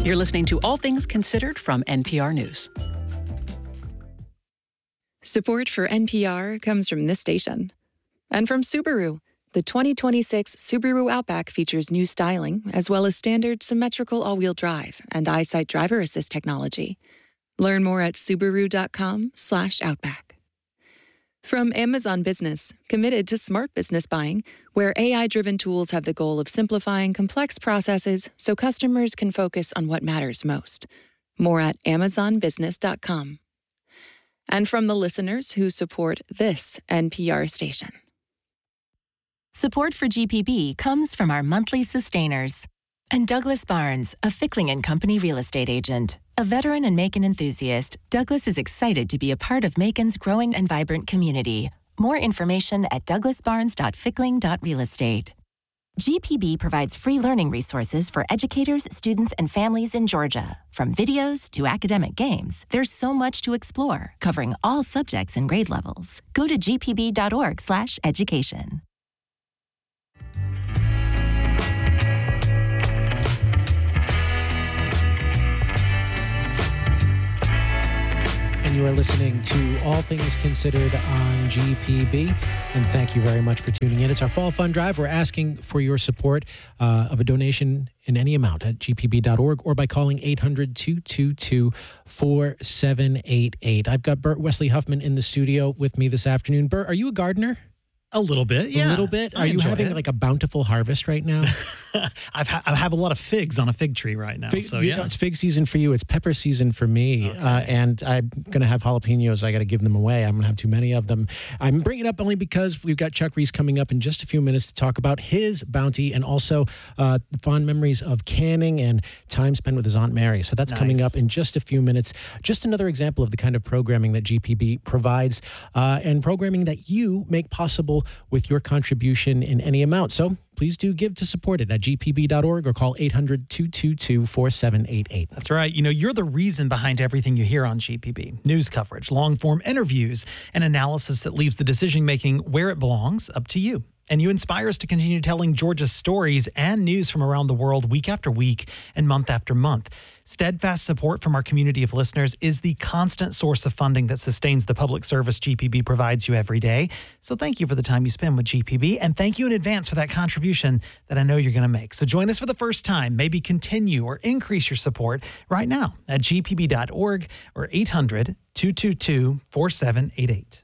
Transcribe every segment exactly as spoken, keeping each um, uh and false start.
You're listening to All Things Considered from N P R News. Support for N P R comes from this station. And from Subaru. The twenty twenty-six Subaru Outback features new styling, as well as standard symmetrical all-wheel drive and EyeSight driver assist technology. Learn more at Subaru.com slash Outback. From Amazon Business, committed to smart business buying, where A I-driven tools have the goal of simplifying complex processes so customers can focus on what matters most. More at Amazon Business dot com. And from the listeners who support this N P R station. Support for G P B comes from our monthly sustainers. And Douglas Barnes, a Fickling and Company real estate agent. A veteran and Macon enthusiast, Douglas is excited to be a part of Macon's growing and vibrant community. More information at douglas barnes dot fickling dot real estate. G P B provides free learning resources for educators, students, and families in Georgia. From videos to academic games, there's so much to explore, covering all subjects and grade levels. Go to g p b dot org slash education. You are listening to All Things Considered on G P B, and thank you very much for tuning in. It's our Fall Fund Drive. We're asking for your support uh, of a donation in any amount at g p b dot org or by calling eight hundred, two two two, four seven eight eight. I've got Bert Wesley Huffman in the studio with me this afternoon. Bert, are you a gardener? A little bit, yeah. A little bit? I Are you having it. like a bountiful harvest right now? I've ha- I have a lot of figs on a fig tree right now. Fig, so you yeah, know, it's fig season for you. It's pepper season for me. Okay. Uh, and I'm going to have jalapenos. I got to give them away. I'm going to have too many of them. I'm bringing it up only because we've got Chuck Reese coming up in just a few minutes to talk about his bounty and also uh, fond memories of canning and time spent with his Aunt Mary. So that's Nice. coming up in just a few minutes. Just another example of the kind of programming that G P B provides uh, and programming that you make possible with your contribution in any amount. So please do give to support it at g p b dot org or call eight hundred, two two two, four seven eight eight. That's right. You know, you're the reason behind everything you hear on G P B. News coverage, long-form interviews, and analysis that leaves the decision-making where it belongs up to you. And you inspire us to continue telling Georgia's stories and news from around the world week after week and month after month. Steadfast support from our community of listeners is the constant source of funding that sustains the public service G P B provides you every day. So thank you for the time you spend with G P B, and thank you in advance for that contribution that I know you're going to make. So join us for the first time. Maybe continue or increase your support right now at g p b dot org or eight hundred, two two two, four seven eight eight.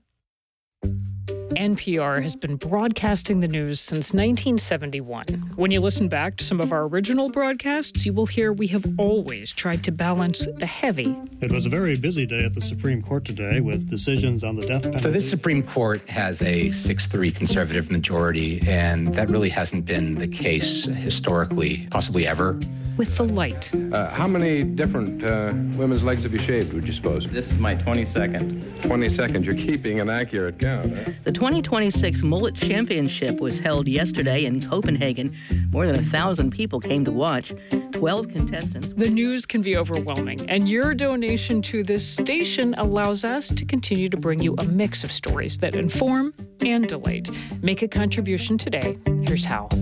N P R has been broadcasting the news since nineteen seventy-one. When you listen back to some of our original broadcasts, you will hear we have always tried to balance the heavy. It was a very busy day at the Supreme Court today with decisions on the death penalty. So this Supreme Court has a six three conservative majority, and that really hasn't been the case historically, possibly ever. With the light. Uh, how many different uh, women's legs have you shaved, would you suppose? This is my twenty-second. twenty-second. You're keeping an accurate count, huh? The twenty twenty-six Mullet Championship was held yesterday in Copenhagen. More than a thousand people came to watch. twelve contestants. The news can be overwhelming, and your donation to this station allows us to continue to bring you a mix of stories that inform and delight. Make a contribution today. Here's how.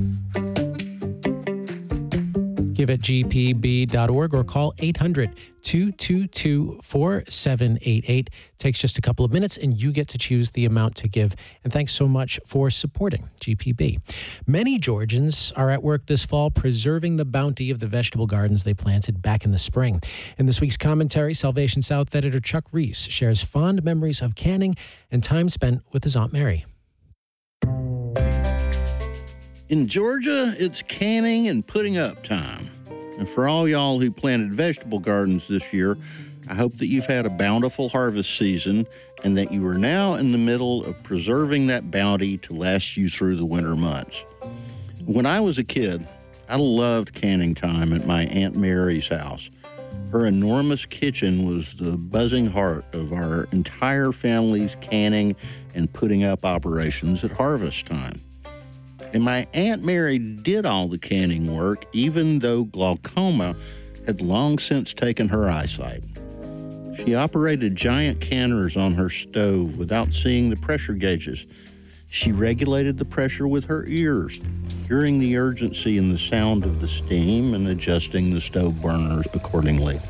Give at g p b dot org or call eight hundred, two two two, four seven eight eight. Takes just a couple of minutes and you get to choose the amount to give. And thanks so much for supporting G P B. Many Georgians are at work this fall preserving the bounty of the vegetable gardens they planted back in the spring. In this week's commentary, Salvation South editor Chuck Reese shares fond memories of canning and time spent with his Aunt Mary. In Georgia, it's canning and putting up time. And for all y'all who planted vegetable gardens this year, I hope that you've had a bountiful harvest season and that you are now in the middle of preserving that bounty to last you through the winter months. When I was a kid, I loved canning time at my Aunt Mary's house. Her enormous kitchen was the buzzing heart of our entire family's canning and putting up operations at harvest time. And my Aunt Mary did all the canning work, even though glaucoma had long since taken her eyesight. She operated giant canners on her stove without seeing the pressure gauges. She regulated the pressure with her ears, hearing the urgency in the sound of the steam and adjusting the stove burners accordingly.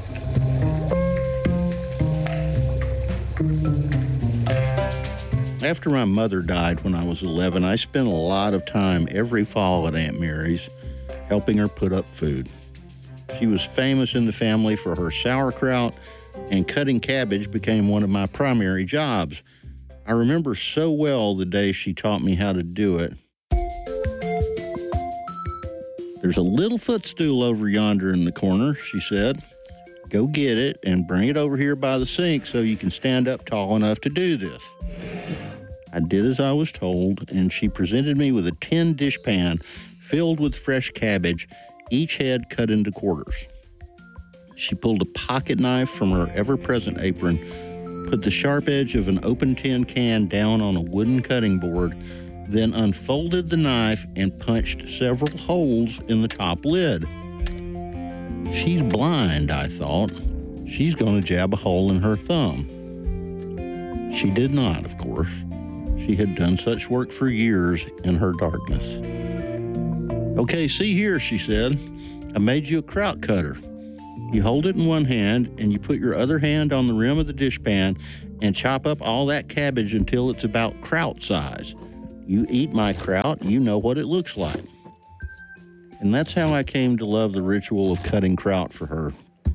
After my mother died when I was eleven, I spent a lot of time every fall at Aunt Mary's helping her put up food. She was famous in the family for her sauerkraut, and cutting cabbage became one of my primary jobs. I remember so well the day she taught me how to do it. There's a little footstool over yonder in the corner, she said. Go get it and bring it over here by the sink so you can stand up tall enough to do this. I did as I was told, and she presented me with a tin dishpan filled with fresh cabbage, each head cut into quarters. She pulled a pocket knife from her ever-present apron, put the sharp edge of an open tin can down on a wooden cutting board, then unfolded the knife and punched several holes in the top lid. She's blind, I thought. She's going to jab a hole in her thumb. She did not, of course. She had done such work for years in her darkness. Okay, see here, she said. I made you a kraut cutter. You hold it in one hand, and you put your other hand on the rim of the dishpan and chop up all that cabbage until it's about kraut size. You eat my kraut, you know what it looks like. And that's how I came to love the ritual of cutting kraut for her.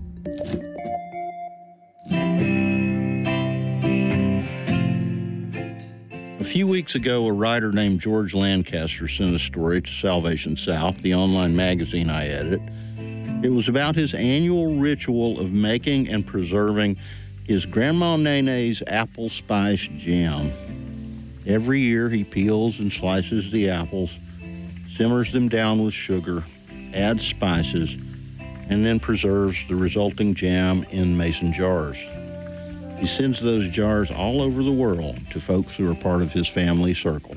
A few weeks ago, a writer named George Lancaster sent a story to Salvation South, the online magazine I edit. It was about his annual ritual of making and preserving his Grandma Nene's apple spice jam. Every year, he peels and slices the apples, simmers them down with sugar, adds spices, and then preserves the resulting jam in mason jars. He sends those jars all over the world to folks who are part of his family circle.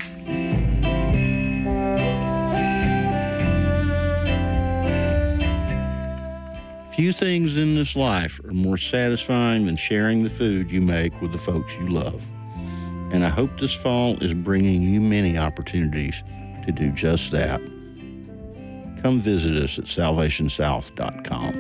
Few things in this life are more satisfying than sharing the food you make with the folks you love. And I hope this fall is bringing you many opportunities to do just that. Come visit us at salvation south dot com.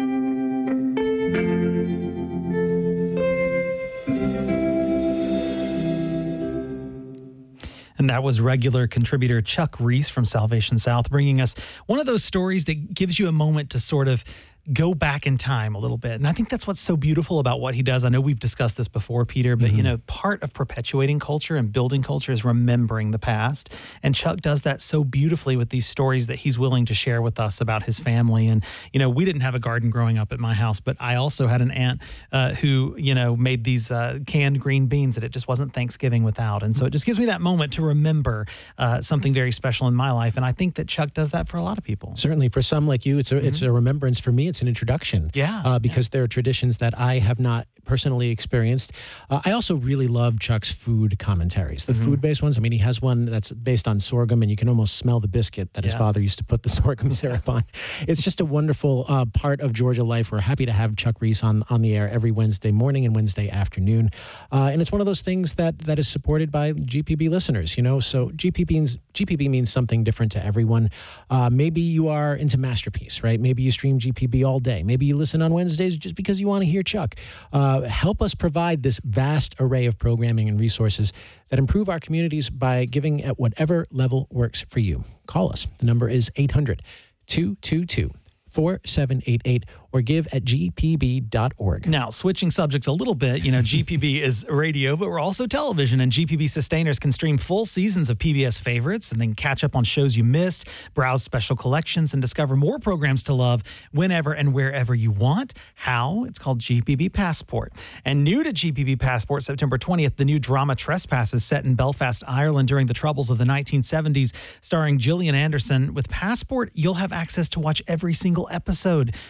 And that was regular contributor Chuck Reese from Salvation South, bringing us one of those stories that gives you a moment to sort of go back in time a little bit. And I think that's what's so beautiful about what he does. I know we've discussed this before, Peter, but, mm-hmm. you know, part of perpetuating culture and building culture is remembering the past. And Chuck does that so beautifully with these stories that he's willing to share with us about his family. And, you know, we didn't have a garden growing up at my house, but I also had an aunt uh, who, you know, made these uh, canned green beans that it just wasn't Thanksgiving without. And so it just gives me that moment to remember uh, something very special in my life. And I think that Chuck does that for a lot of people. Certainly. For some like you, it's a, mm-hmm. it's a remembrance. For me, it's an introduction. Yeah. Uh, because yeah. there are traditions that I have not personally experienced. Uh, I also really love Chuck's food commentaries, the mm-hmm. food-based ones. I mean, he has one that's based on sorghum, and you can almost smell the biscuit that yeah. his father used to put the sorghum syrup on. It's just a wonderful uh, part of Georgia life. We're happy to have Chuck Reese on, on the air every Wednesday morning and Wednesday afternoon. Uh, and it's one of those things that that is supported by G P B listeners, you know. So G P B means, G P B means something different to everyone. Uh, maybe you are into Masterpiece, right? Maybe you stream G P B all day. Maybe you listen on Wednesdays just because you want to hear Chuck. Uh, help us provide this vast array of programming and resources that improve our communities by giving at whatever level works for you. Call us. The number is eight hundred, two two two, four seven eight eight or give at g p b dot org. Now, switching subjects a little bit, you know, G P B is radio, but we're also television, and G P B sustainers can stream full seasons of P B S favorites and then catch up on shows you missed, browse special collections, and discover more programs to love whenever and wherever you want. How? It's called G P B Passport. And new to G P B Passport, September twentieth, the new drama Trespasses, set in Belfast, Ireland during the Troubles of the nineteen seventies, starring Gillian Anderson. With Passport, you'll have access to watch every single episode. Also, fan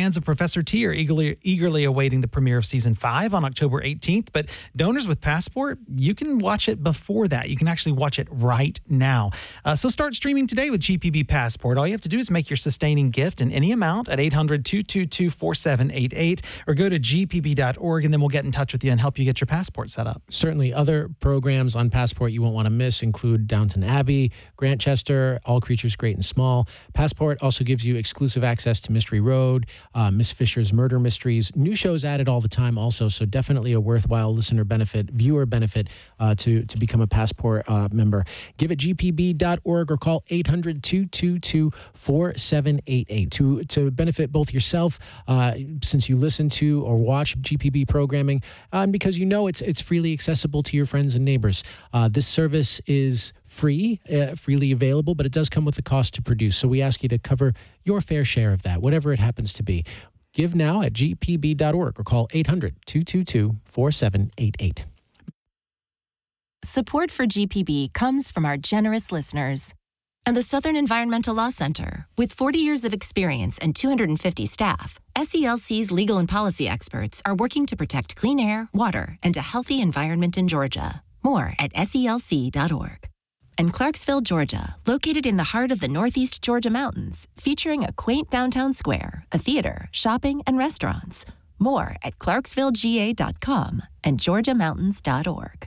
fans of Professor T are eagerly, eagerly awaiting the premiere of season five on October eighteenth, but donors with Passport, you can watch it before that. You can actually watch it right now. Uh, so start streaming today with G P B Passport. All you have to do is make your sustaining gift in any amount at eight hundred, two two two, four seven eight eight or go to g p b dot org, and then we'll get in touch with you and help you get your Passport set up. Certainly, other programs on Passport you won't want to miss include Downton Abbey, Grantchester, All Creatures Great and Small. Passport also gives you exclusive access to Mystery Road, uh, Miss Fisher's Murder Mysteries. New shows added all the time also, so definitely a worthwhile listener benefit, viewer benefit uh, to, to become a Passport uh, member. Give it g p b dot org or call eight hundred, two two two, four seven eight eight to, to benefit both yourself uh, since you listen to or watch G P B programming, uh, and because you know it's, it's freely accessible to your friends and neighbors. Uh, this service is free, uh, freely available, but it does come with the cost to produce. So we ask you to cover your fair share of that, whatever it happens to be. Give now at g p b dot org or call eight hundred, two two two, four seven eight eight. Support for G P B comes from our generous listeners and the Southern Environmental Law Center. With forty years of experience and two hundred fifty staff, S E L C's legal and policy experts are working to protect clean air, water, and a healthy environment in Georgia. More at S E L C dot org. And Clarksville, Georgia, located in the heart of the Northeast Georgia mountains, featuring a quaint downtown square, a theater, shopping, and restaurants. More at clarksville g a dot com and georgia mountains dot org.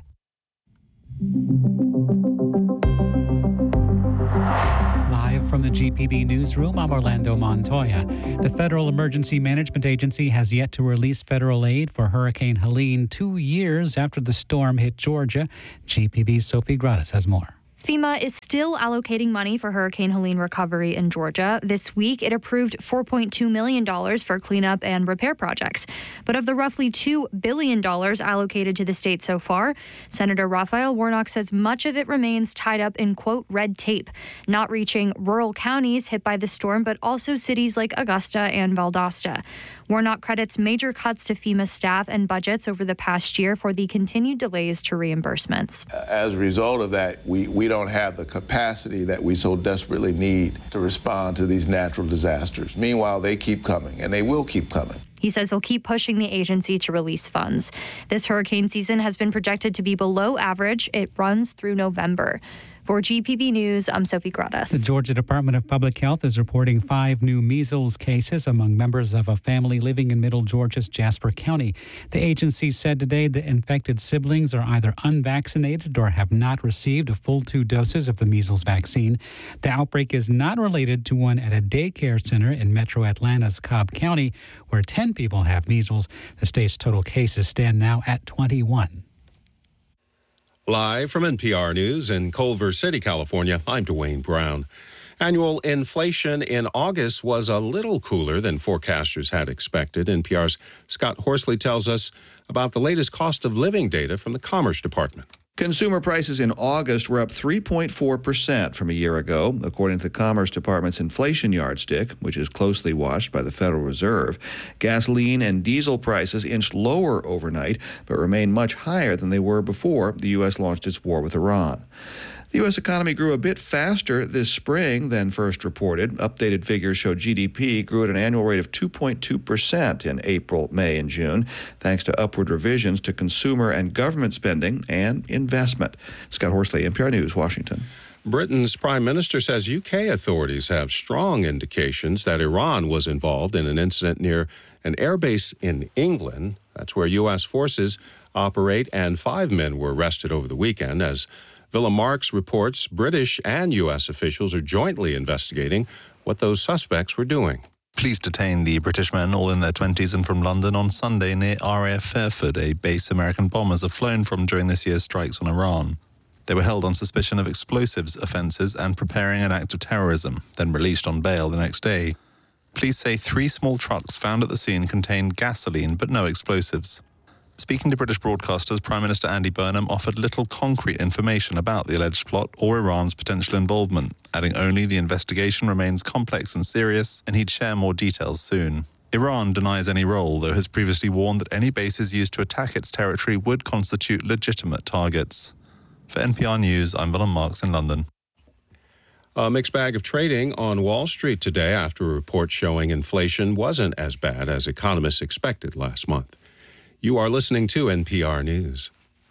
Live from the G P B newsroom, I'm Orlando Montoya. The Federal Emergency Management Agency has yet to release federal aid for Hurricane Helene two years after the storm hit Georgia. G P B's Sophie Gratis has more. FEMA is still allocating money for Hurricane Helene recovery in Georgia. This week, it approved four point two million dollars for cleanup and repair projects. But of the roughly two billion dollars allocated to the state so far, Senator Raphael Warnock says much of it remains tied up in, quote, red tape, not reaching rural counties hit by the storm, but also cities like Augusta and Valdosta. Warnock credits major cuts to FEMA staff and budgets over the past year for the continued delays to reimbursements. As a result of that, we, we don't have the capacity that we so desperately need to respond to these natural disasters. Meanwhile, they keep coming, and they will keep coming. He says he'll keep pushing the agency to release funds. This hurricane season has been projected to be below average. It runs through November. For G P B News, I'm Sophie Gratis. The Georgia Department of Public Health is reporting five new measles cases among members of a family living in Middle Georgia's Jasper County. The agency said today the infected siblings are either unvaccinated or have not received a full two doses of the measles vaccine. The outbreak is not related to one at a daycare center in Metro Atlanta's Cobb County, where ten people have measles. The state's total cases stand now at twenty-one. Live from N P R News in Culver City, California, I'm Dwayne Brown. Annual inflation in August was a little cooler than forecasters had expected. N P R's Scott Horsley tells us about the latest cost of living data from the Commerce Department. Consumer prices in August were up three point four percent from a year ago, according to the Commerce Department's inflation yardstick, which is closely watched by the Federal Reserve. Gasoline and diesel prices inched lower overnight, but remain much higher than they were before the U S launched its war with Iran. The U S economy grew a bit faster this spring than first reported. Updated figures show G D P grew at an annual rate of two point two percent in April, May, and June, thanks to upward revisions to consumer and government spending and investment. Scott Horsley, N P R News, Washington. Britain's prime minister says U K authorities have strong indications that Iran was involved in an incident near an airbase in England. That's where U S forces operate, and five men were arrested over the weekend. As Villa Marks reports, British and U S officials are jointly investigating what those suspects were doing. Police detained the British men, all in their twenties and from London, on Sunday near R A F Fairford, a base American bombers have flown from during this year's strikes on Iran. They were held on suspicion of explosives offences and preparing an act of terrorism, then released on bail the next day. Police say three small trucks found at the scene contained gasoline but no explosives. Speaking to British broadcasters, Prime Minister Andy Burnham offered little concrete information about the alleged plot or Iran's potential involvement, adding only the investigation remains complex and serious, and he'd share more details soon. Iran denies any role, though has previously warned that any bases used to attack its territory would constitute legitimate targets. For N P R News, I'm Willem Marks in London. A mixed bag of trading on Wall Street today after a report showing inflation wasn't as bad as economists expected last month. You are listening to N P R News.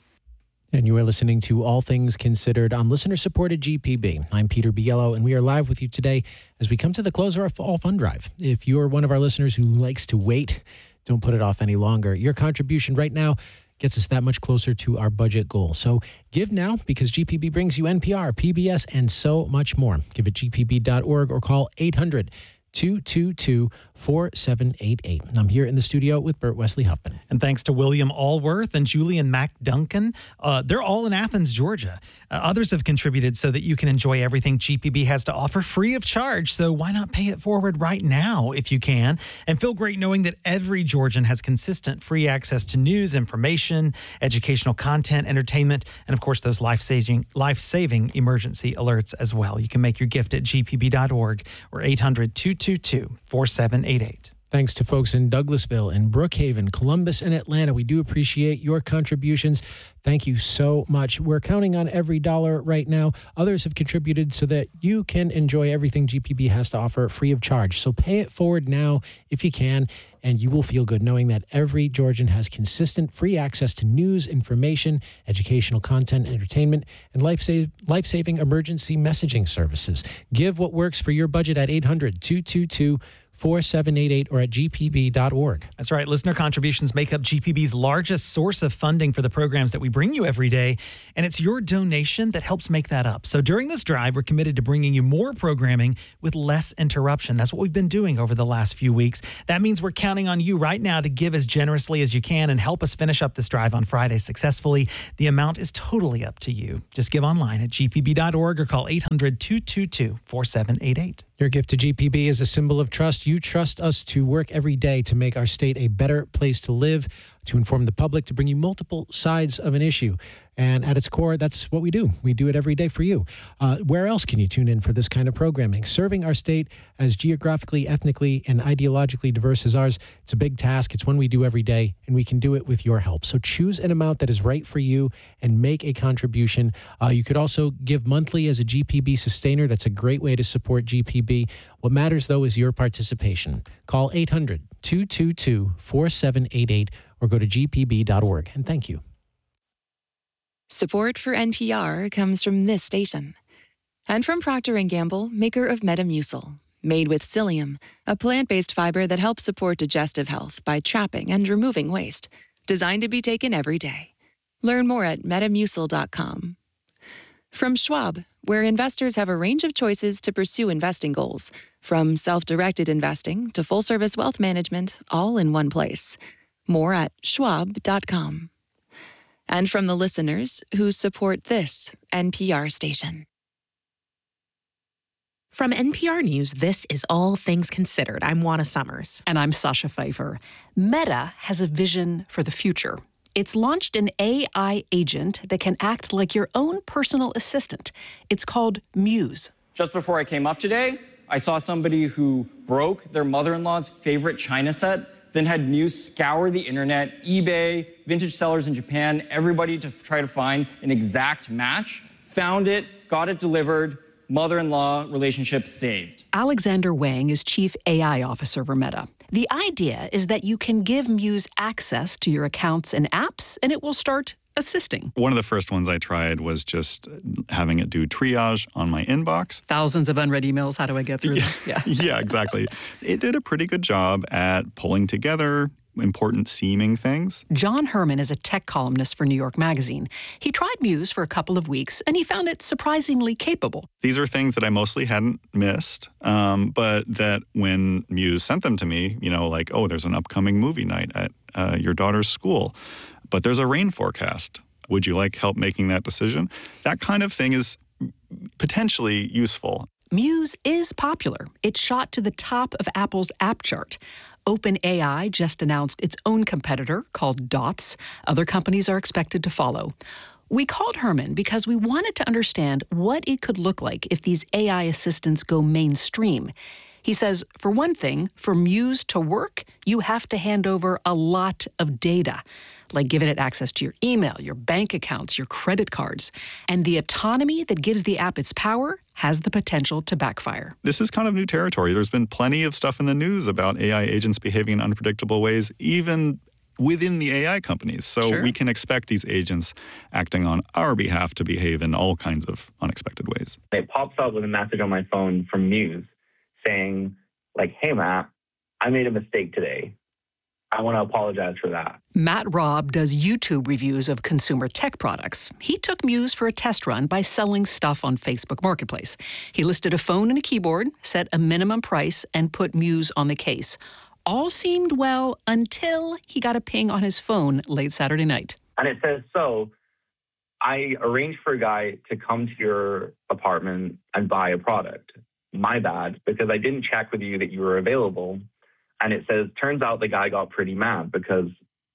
And you are listening to All Things Considered on listener-supported G P B. I'm Peter Biello, and we are live with you today as we come to the close of our Fall Fund Drive. If you're one of our listeners who likes to wait, don't put it off any longer. Your contribution right now gets us that much closer to our budget goal. So give now, because G P B brings you N P R, P B S, and so much more. Give at G P B dot org or call eight hundred, two two two, four seven eight eight. I'm here in the studio with Bert Wesley Huffman. And thanks to William Allworth and Julian Mac Duncan. Uh, they're all in Athens, Georgia. Uh, others have contributed so that you can enjoy everything G P B has to offer free of charge. So why not pay it forward right now if you can? And feel great knowing that every Georgian has consistent free access to news, information, educational content, entertainment, and of course those life-saving, life-saving emergency alerts as well. You can make your gift at G P B dot org or eight hundred, two two two, four seven eight eight. Thanks to folks in Douglasville, in Brookhaven, Columbus, and Atlanta. We do appreciate your contributions. Thank you so much. We're counting on every dollar right now. Others have contributed so that you can enjoy everything G P B has to offer free of charge. So pay it forward now if you can, and you will feel good knowing that every Georgian has consistent free access to news, information, educational content, entertainment, and life-save, life-saving emergency messaging services. Give what works for your budget at eight hundred, two two two, four seven eight eight or at G P B dot org. That's right. Listener contributions make up G P B's largest source of funding for the programs that we bring you every day, and it's your donation that helps make that up. So during this drive, we're committed to bringing you more programming with less interruption. That's what we've been doing over the last few weeks. That means we're counting on you right now to give as generously as you can and help us finish up this drive on Friday successfully. The amount is totally up to you. Just give online at G P B dot org or call eight hundred, two two two, four seven eight eight. Your gift to G P B is a symbol of trust. You trust us to work every day to make our state a better place to live, to inform the public, to bring you multiple sides of an issue. And at its core, that's what we do. We do it every day for you. Uh, where else can you tune in for this kind of programming? Serving our state as geographically, ethnically, and ideologically diverse as ours, it's a big task. It's one we do every day, and we can do it with your help. So choose an amount that is right for you and make a contribution. Uh, you could also give monthly as a G P B sustainer. That's a great way to support G P B. What matters, though, is your participation. Call eight hundred, two two two, four seven eight eight or go to G P B dot org. And thank you. Support for N P R comes from this station and from Procter and Gamble, maker of Metamucil, made with psyllium, a plant-based fiber that helps support digestive health by trapping and removing waste, designed to be taken every day. Learn more at metamucil dot com. From Schwab, where investors have a range of choices to pursue investing goals, from self-directed investing to full-service wealth management, all in one place. More at schwab dot com. And from the listeners who support this N P R station. From N P R News, this is All Things Considered. I'm Juana Summers. And I'm Sasha Pfeiffer. Meta has a vision for the future. It's launched an A I agent that can act like your own personal assistant. It's called Muse. Just before I came up today, I saw somebody who broke their mother-in-law's favorite china set, then had Muse scour the internet, eBay, vintage sellers in Japan, everybody to try to find an exact match, found it, got it delivered, mother-in-law relationship saved. Alexander Wang is Chief A I Officer for Meta. The idea is that you can give Muse access to your accounts and apps, and it will start assisting. One of the first ones I tried was just having it do triage on my inbox. Thousands of unread emails. How do I get through them? Yeah, yeah, exactly. It did a pretty good job at pulling together important seeming things. John Herman is a tech columnist for New York Magazine. He tried Muse for a couple of weeks, and he found it surprisingly capable. These are things that I mostly hadn't missed, um, but that when Muse sent them to me, you know, like, oh, there's an upcoming movie night at uh, your daughter's school, but there's a rain forecast. Would you like help making that decision? That kind of thing is potentially useful. Muse is popular. It shot to the top of Apple's app chart. OpenAI just announced its own competitor called Dots. Other companies are expected to follow. We called Herman because we wanted to understand what it could look like if these A I assistants go mainstream. He says, for one thing, for Muse to work, you have to hand over a lot of data, like giving it access to your email, your bank accounts, your credit cards. And the autonomy that gives the app its power has the potential to backfire. This is kind of new territory. There's been plenty of stuff in the news about A I agents behaving in unpredictable ways, even within the A I companies. So Sure. we can expect these agents acting on our behalf to behave in all kinds of unexpected ways. It pops up with a message on my phone from Muse saying, like, hey, Matt, I made a mistake today. I want to apologize for that. Matt Robb does YouTube reviews of consumer tech products. He took Muse for a test run by selling stuff on Facebook Marketplace. He listed a phone and a keyboard, set a minimum price, and put Muse on the case. All seemed well until he got a ping on his phone late Saturday night. And it says, so I arranged for a guy to come to your apartment and buy a product. My bad, because I didn't check with you that you were available. And it says, turns out the guy got pretty mad because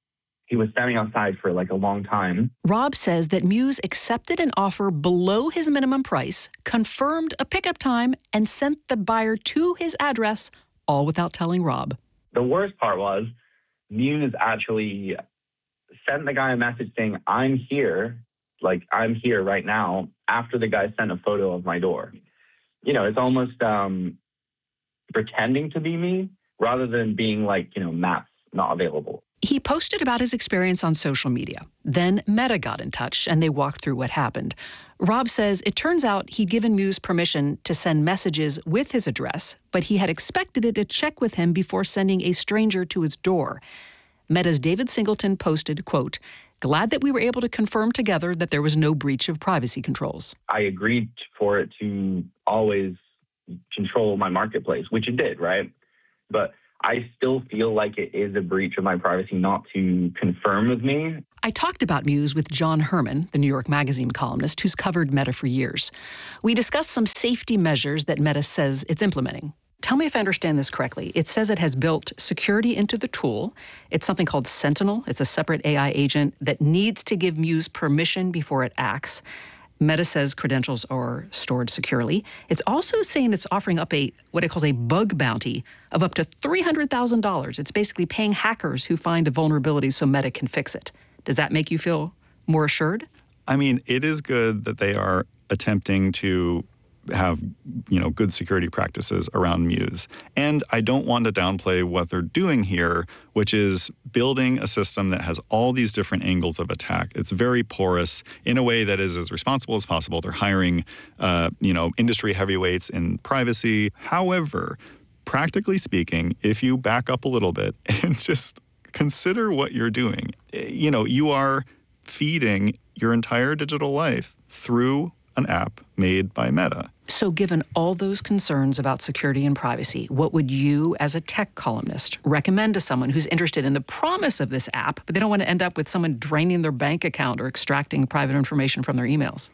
he was standing outside for like a long time. Rob says that Muse accepted an offer below his minimum price, confirmed a pickup time, and sent the buyer to his address, all without telling Rob. The worst part was Muse actually sent the guy a message saying, I'm here, like I'm here right now, after the guy sent a photo of my door. You know, it's almost um, pretending to be me rather than being like, you know, Matt's not available. He posted about his experience on social media. Then Meta got in touch and they walked through what happened. Rob says it turns out he'd given Muse permission to send messages with his address, but he had expected it to check with him before sending a stranger to his door. Meta's David Singleton posted, quote, glad that we were able to confirm together that there was no breach of privacy controls. I agreed for it to always control my marketplace, which it did, right? But I still feel like it is a breach of my privacy not to confirm with me. I talked about Muse with John Herman, the New York Magazine columnist who's covered Meta for years. We discussed some safety measures that Meta says it's implementing. Tell me if I understand this correctly. It says it has built security into the tool. It's something called Sentinel. It's a separate A I agent that needs to give Muse permission before it acts. Meta says credentials are stored securely. It's also saying it's offering up a what it calls a bug bounty of up to three hundred thousand dollars. It's basically paying hackers who find a vulnerability so Meta can fix it. Does that make you feel more assured? I mean, it is good that they are attempting to have, you know, good security practices around Muse. And I don't want to downplay what they're doing here, which is building a system that has all these different angles of attack. It's very porous in a way that is as responsible as possible. They're hiring, uh, you know, industry heavyweights in privacy. However, practically speaking, if you back up a little bit and just consider what you're doing, you know, you are feeding your entire digital life through an app made by Meta. So given all those concerns about security and privacy, what would you, as a tech columnist, recommend to someone who's interested in the promise of this app, but they don't want to end up with someone draining their bank account or extracting private information from their emails?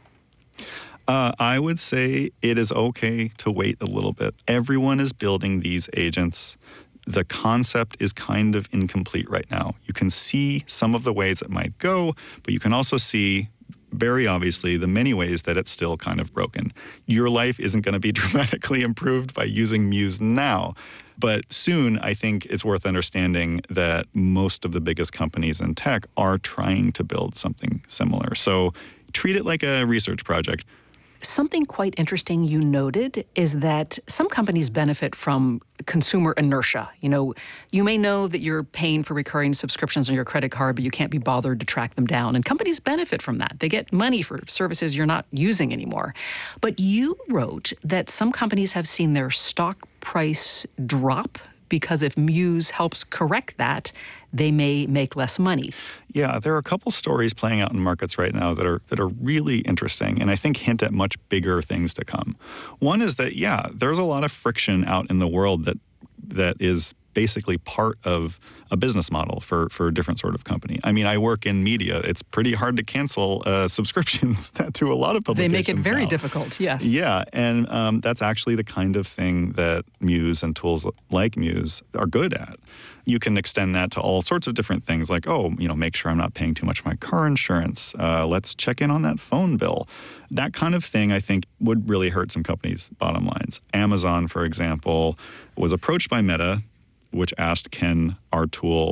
Uh, I would say it is okay to wait a little bit. Everyone is building these agents. The concept is kind of incomplete right now. You can see some of the ways it might go, but you can also see very obviously the many ways that it's still kind of broken. Your life isn't going to be dramatically improved by using Muse now, but soon I think it's worth understanding that most of the biggest companies in tech are trying to build something similar. So treat it like a research project. Something quite interesting you noted is that some companies benefit from consumer inertia. You know, you may know that you're paying for recurring subscriptions on your credit card, but you can't be bothered to track them down. And companies benefit from that. They get money for services you're not using anymore. But you wrote that some companies have seen their stock price drop because if Muse helps correct that, they may make less money. Yeah, there are a couple stories playing out in markets right now that are that are really interesting and I think hint at much bigger things to come. One is that, yeah, there's a lot of friction out in the world that that is basically part of a business model for, for a different sort of company. I mean, I work in media. It's pretty hard to cancel uh, subscriptions to a lot of publications. They make it very now. difficult, yes. Yeah, and um, that's actually the kind of thing that Muse and tools like Muse are good at. You can extend that to all sorts of different things like, oh, you know, make sure I'm not paying too much for my car insurance. Uh, let's check in on that phone bill. That kind of thing, I think, would really hurt some companies' bottom lines. Amazon, for example, was approached by Meta, which asked, can our tool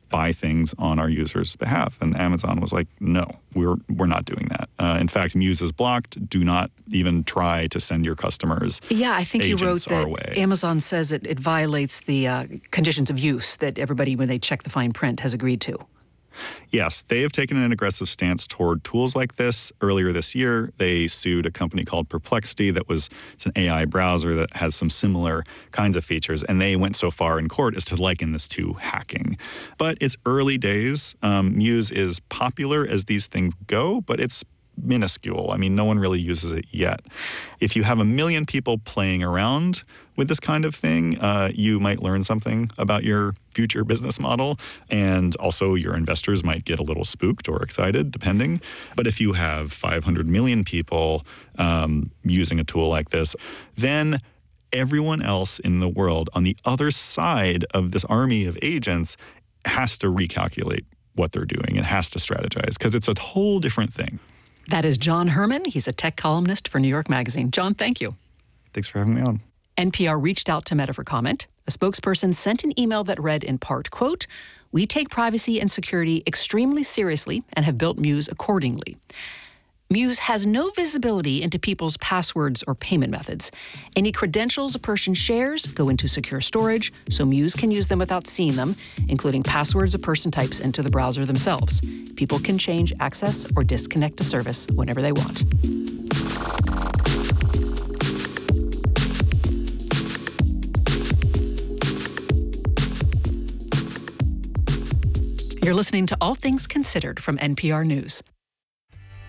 buy things on our users' behalf. And Amazon was like, no, we're we're not doing that. Uh, in fact, Muse is blocked. Do not even try to send your customers Yeah, I think you wrote our that way. Amazon says it, it violates the uh, conditions of use that everybody, when they check the fine print, has agreed to. Yes, they have taken an aggressive stance toward tools like this. Earlier this year, they sued a company called Perplexity that was it's an A I browser that has some similar kinds of features, and they went so far in court as to liken this to hacking. But it's early days. Um, Muse is popular as these things go, but it's minuscule. I mean, no one really uses it yet. If you have a million people playing around with this kind of thing, uh, you might learn something about your future business model, and also your investors might get a little spooked or excited, depending. But if you have five hundred million people um, using a tool like this, then everyone else in the world on the other side of this army of agents has to recalculate what they're doing and has to strategize, because it's a whole different thing. That is John Herman. He's a tech columnist for New York Magazine. John, thank you. Thanks for having me on. N P R reached out to Meta for comment. A spokesperson sent an email that read in part, quote, "We take privacy and security extremely seriously and have built Muse accordingly." Muse has no visibility into people's passwords or payment methods. Any credentials a person shares go into secure storage, so Muse can use them without seeing them, including passwords a person types into the browser themselves. People can change access or disconnect a service whenever they want. You're listening to All Things Considered from N P R News.